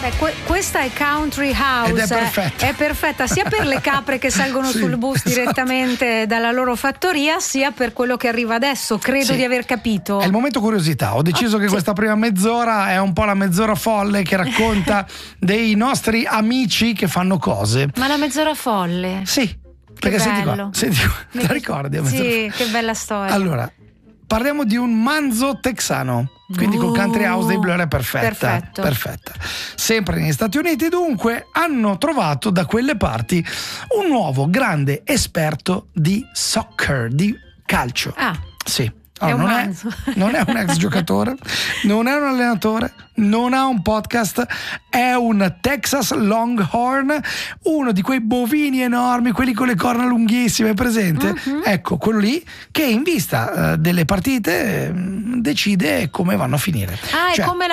Questa è Country House. Ed è perfetta sia per le capre che salgono sul bus direttamente dalla loro fattoria, sia per quello che arriva adesso. Credo di aver capito. È il momento curiosità. Ho deciso che questa prima mezz'ora è un po' la mezz'ora folle che racconta dei nostri amici che fanno cose. Ma la mezz'ora folle? Sì. Perché senti qua, te la ricordi? Sì, che bella storia. Allora, parliamo di un manzo texano, quindi col country house dei Blur è perfetta. Sempre negli Stati Uniti, dunque, hanno trovato da quelle parti un nuovo grande esperto di soccer, di calcio. Sì. Allora, non è un ex giocatore, non è un allenatore, non ha un podcast, è un Texas Longhorn, uno di quei bovini enormi, quelli con le corna lunghissime, presente? Ecco, quello lì che in vista delle partite decide come vanno a finire. È come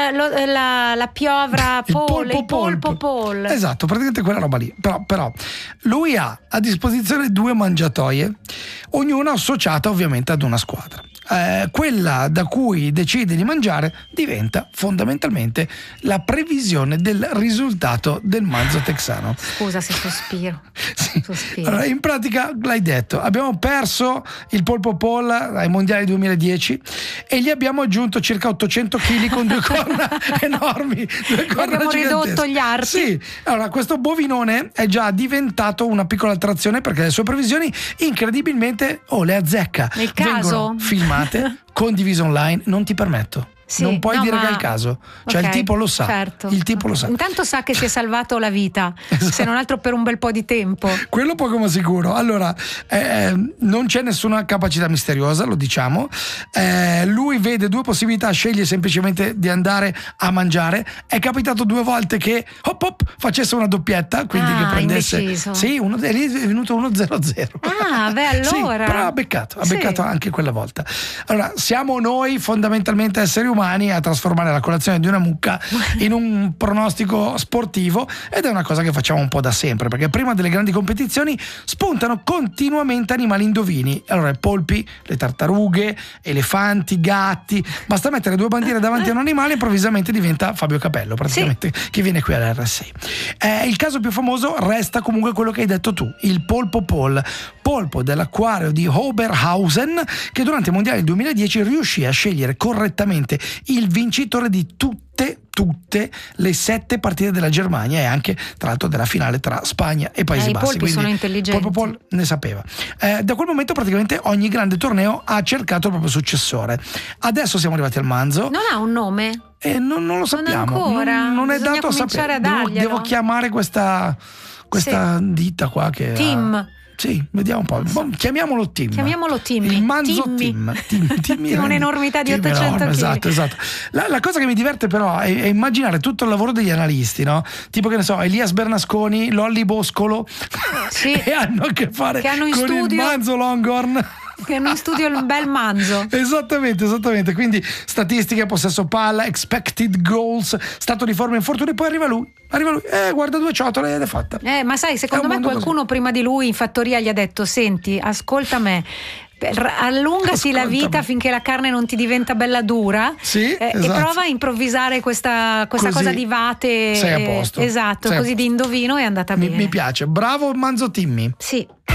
la piovra il polpo. Esatto, praticamente quella roba lì. Però lui ha a disposizione 2 mangiatoie, ognuna associata ovviamente ad una squadra. Quella da cui decide di mangiare diventa fondamentalmente la previsione del risultato del manzo texano. Scusa se sospiro. Allora, in pratica l'hai detto, abbiamo perso il polpo Paul ai mondiali 2010 e gli abbiamo aggiunto circa 800 kg con 2 corna enormi, 2 corna abbiamo gigantesche. ridotto gli arti. Sì, allora questo bovinone è già diventato una piccola attrazione perché le sue previsioni incredibilmente le azzecca. Nel caso vengono filmate, condivise online, non ti permetto. Non puoi dire che è il caso, cioè il tipo lo sa. Certo. Il tipo lo sa. Intanto sa che si è salvato la vita, se non altro per un bel po' di tempo. Quello poco ma sicuro. Allora, non c'è nessuna capacità misteriosa, lo diciamo. Lui vede 2 possibilità, sceglie semplicemente di andare a mangiare. È capitato 2 volte che facesse una doppietta, quindi che prendesse. Indeciso. Sì, è venuto 1-0-0. Allora. Sì, però ha beccato anche quella volta. Allora, siamo noi fondamentalmente esseri umani a trasformare la colazione di una mucca in un pronostico sportivo, ed è una cosa che facciamo un po' da sempre, perché prima delle grandi competizioni spuntano continuamente animali indovini. Allora, polpi, le tartarughe, elefanti, gatti, basta mettere 2 bandiere davanti a un animale e improvvisamente diventa Fabio Capello, praticamente, che viene qui all'RSI. Il caso più famoso resta comunque quello che hai detto tu, il polpo Paul, polpo dell'acquario di Oberhausen, che durante i mondiali del 2010 riuscì a scegliere correttamente il vincitore di tutte le 7 partite della Germania e anche tra l'altro della finale tra Spagna e Paesi Bassi. I polpi sono intelligenti. Paul ne sapeva. Da quel momento praticamente ogni grande torneo ha cercato il proprio successore. Adesso siamo arrivati al manzo. Non ha un nome? Non lo sappiamo. Non è dato a sapere. Devo chiamare questa ditta qua che Team. Sì, vediamo un po'. Chiamiamolo Tim. Il manzo Tim. È un'enormità di 800 kg. Esatto. La cosa che mi diverte però è immaginare tutto il lavoro degli analisti, no? Tipo, che ne so, Elias Bernasconi, Lolli Boscolo, e hanno a che fare con il manzo Longhorn. Che hanno in studio il bel manzo. Esattamente. Quindi statistiche, possesso palla, expected goals, stato di forma, infortuni, poi arriva lui, guarda 2 ciotole ed è fatta. Ma sai, secondo me qualcuno prima di lui in fattoria gli ha detto: senti, ascolta me, allungati la vita finché la carne non ti diventa bella dura, e prova a improvvisare questa cosa di vate. Sei a posto. Esatto, così di indovino è andata bene. Mi piace, bravo manzo Timmy. Sì.